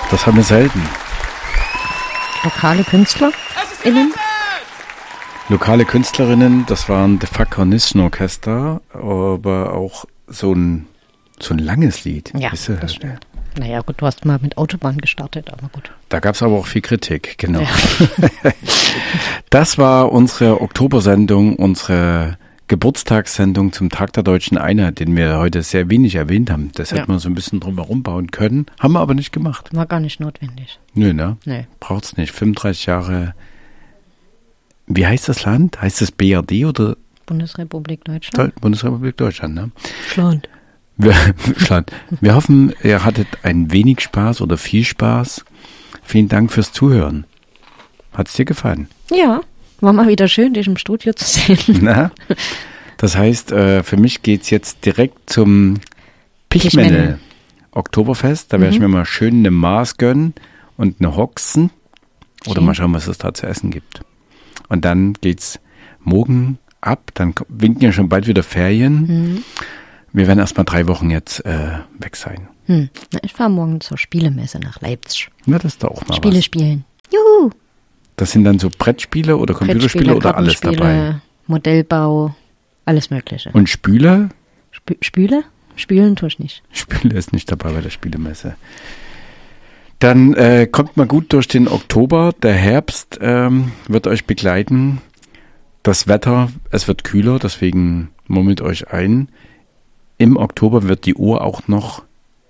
Das haben wir selten. Lokale KünstlerInnen? Lokale Künstlerinnen, das waren The Fakarnissen-Orchester, aber auch so ein langes Lied. Ja, das stimmt. Naja, gut, du hast mal mit Autobahn gestartet, aber gut. Da gab es aber auch viel Kritik, genau. Ja. Das war unsere Oktobersendung, unsere Geburtstagssendung zum Tag der Deutschen Einheit, den wir heute sehr wenig erwähnt haben. Das hätten wir so ein bisschen drumherum bauen können, haben wir aber nicht gemacht. War gar nicht notwendig. Nö, ne? Nee. Braucht's nicht. 35 Jahre. Wie heißt das Land? Heißt es BRD oder? Bundesrepublik Deutschland. Bundesrepublik Deutschland, ne? Schland. Wir hoffen, ihr hattet ein wenig Spaß oder viel Spaß. Vielen Dank fürs Zuhören. Hat's dir gefallen? Ja, war mal wieder schön, dich im Studio zu sehen. Na? Das heißt, für mich geht's jetzt direkt zum Pichmenne Oktoberfest. Da werde ich mir mal schön eine Maß gönnen und eine Hoxen. Oder mal schauen, was es da zu essen gibt. Und dann geht's morgen ab. Dann winken ja schon bald wieder Ferien. Wir werden erst mal 3 Wochen jetzt weg sein. Na, ich fahre morgen zur Spielemesse nach Leipzig. Na, das ist doch auch mal Spiele was. spielen. Juhu! Das sind dann so Brettspiele oder Computerspiele oder alles dabei? Modellbau, alles Mögliche. Und Spüle? Spüle? Spülen tue ich nicht. Spüle ist nicht dabei bei der Spielemesse. Dann kommt mal gut durch den Oktober. Der Herbst wird euch begleiten. Das Wetter, es wird kühler, deswegen murmelt euch ein. Im Oktober wird die Uhr auch noch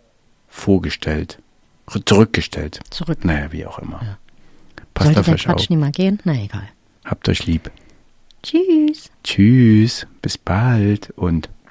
zurückgestellt. Naja, wie auch immer. Ja. Passt auf euch auf. Quatsch nicht mal gehen? Na egal. Habt euch lieb. Tschüss. Tschüss. Bis bald und